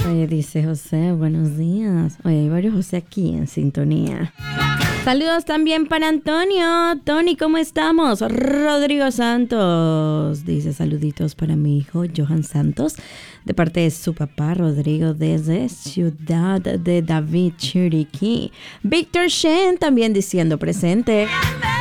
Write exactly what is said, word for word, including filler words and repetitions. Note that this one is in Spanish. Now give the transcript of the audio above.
Oye, dice José, buenos días. Oye, hay varios José aquí en sintonía. Saludos también para Antonio. Tony, ¿cómo estamos? Rodrigo Santos dice saluditos para mi hijo Johan Santos, de parte de su papá Rodrigo desde Ciudad de David, Chiriquí. Víctor Shen también diciendo presente.